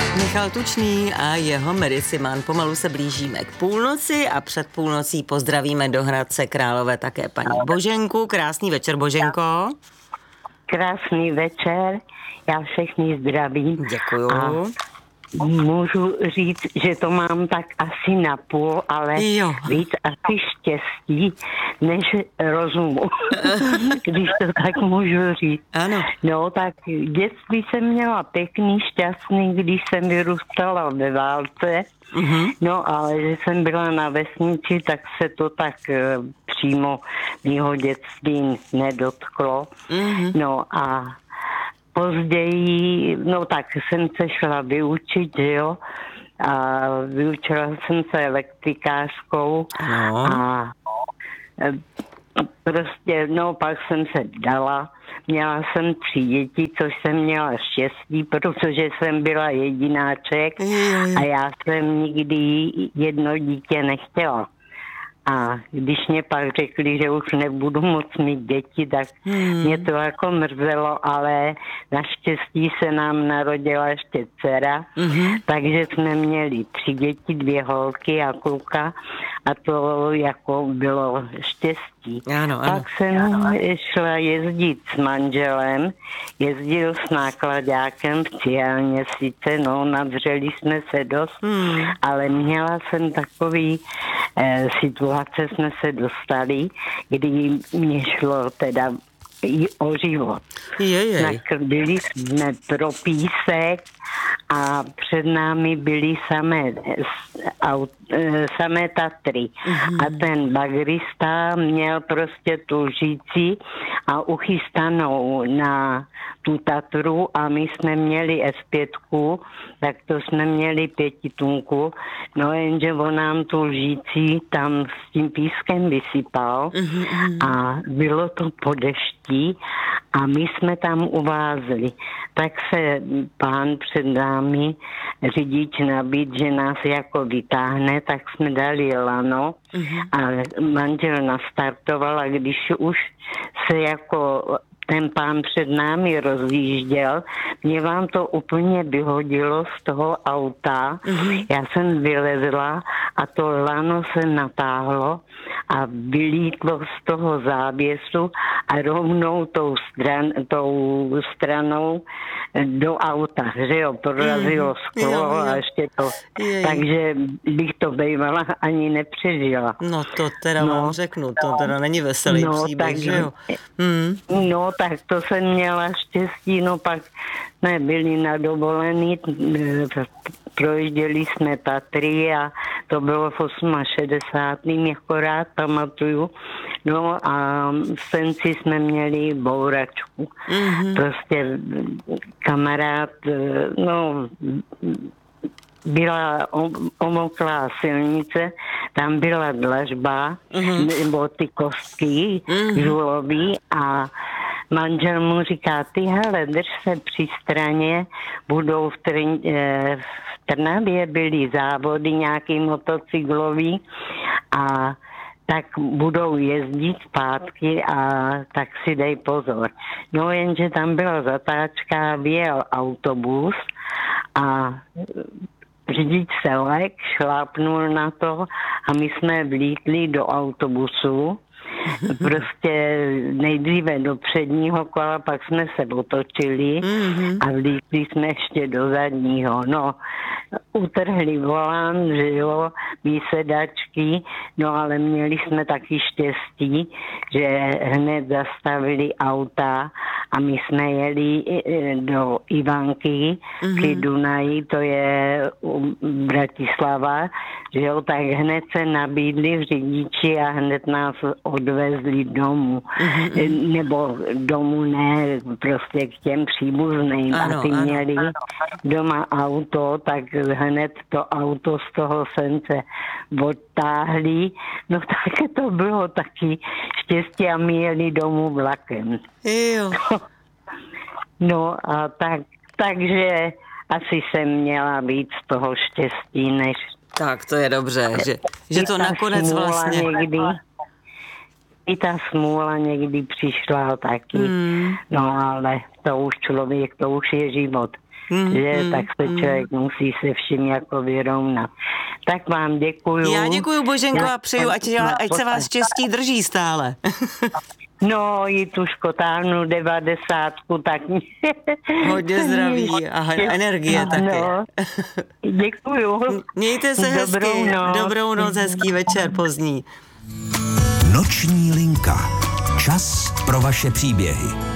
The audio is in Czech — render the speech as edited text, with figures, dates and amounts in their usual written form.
Michal Tučný a jeho Medisimán. Pomalu se blížíme k půlnoci a před půlnocí pozdravíme do Hradce Králové také paní Boženku. Krásný večer, Boženko. Krásný večer, já všechny zdravím. Děkuju. A můžu říct, že to mám tak asi na půl, ale víc asi štěstí, než rozumu, když to tak můžu říct. Ano. No, tak dětství jsem měla pěkný, šťastný, když jsem vyrůstala ve válce. No, ale že jsem byla na vesnici, tak se to tak přímo mýho dětství nedotklo. No a později, no tak jsem se šla vyučit, jo, a vyučila jsem se elektrikářkou a prostě, no pak jsem se dala, měla jsem 3 děti, což jsem měla štěstí, protože jsem byla jedináček a já jsem nikdy jedno dítě nechtěla. A když mě pak řekli, že už nebudu moc mít děti, tak mě to jako mrzelo, ale naštěstí se nám narodila ještě dcera, takže jsme měli 3 děti, 2 holky a kluka a to jako bylo štěstí. Ano. Pak jsem šla jezdit s manželem, jezdil s nákladákem v Ciálně sice, no nadřeli jsme se dost, ale měla jsem takový situace, jsme se dostali, kdy mě šlo teda i o život. Byli jsme pro písek a před námi byly samé Tatry. A ten bagrista měl prostě tu lžíci a uchystanou na tu Tatru a my jsme měli F5, tak to jsme měli 5tunku, no jenže on nám tu lžíci tam s tím pískem vysypal a bylo to po dešti a my jsme tam uvázli. Tak se pán před námi, řidič nabídl, že nás jako vytáhne, tak jsme dali lano a manžel nastartoval a když už se jako ten pán před námi rozjížděl, mě vám to úplně vyhodilo z toho auta. Já jsem vylezla a to lano se natáhlo a vylítlo z toho závěsu a rovnou tou stranou do auta, že jo, prorazilo sklo a ještě to. Takže bych to bývala ani nepřežila. No to teda vám řeknu, to teda není veselý příběh, že jo? No tak to jsem měla štěstí, no pak jsme byli na dovolený, projížděli jsme Tatry a to bylo v 68. akorát pamatuju. No a v Senci jsme měli bouračku. Prostě kamarád, no byla omoklá silnice, tam byla dlažba, nebo ty kostky žulový a manžel mu říká, ty hele, drž se při straně, budou v Trnavě byly závody nějaký motocyklový a tak budou jezdit zpátky a tak si dej pozor. No jenže tam byla zatáčka, vyjel autobus a řidič se lek, šlápnul na to a my jsme vlítli do autobusu. Prostě nejdříve do předního kola, pak jsme se otočili a vlítli jsme ještě do zadního. No, utrhli volán, že jo, výsedačky, no ale měli jsme taky štěstí, že hned zastavili auta a my jsme jeli do Ivanky při Dunaji, to je Bratislava, že jo, tak hned se nabídli řidiči a hned nás odvezli domů. Nebo domů ne, prostě k těm příbuzným. A ty měli doma auto, tak hned to auto z toho Sence odtáhli. No tak to bylo taky štěstí a my jeli domů vlakem. No a takže asi jsem měla víc toho štěstí, než... Tak to je dobře, že to nakonec vlastně... I ta smůla někdy přišla taky. No ale to už člověk, to už je život. že tak se člověk musí se vším jako vyrovnat. Tak vám děkuju. Já děkuju, Boženko, a přeju, ať se vás štěstí drží stále. No, i tu škotáhnu 90, tak... Hodně zdraví a energie taky. No, děkuju. Mějte se hezky. Dobrou noc, hezký večer pozdní. Noční linka. Čas pro vaše příběhy.